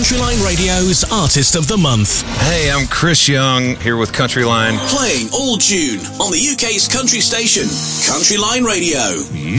Countryline Radio's Artist of the Month. Hey, I'm Chris Young here with Countryline. Playing all June on the UK's country station, Countryline Radio.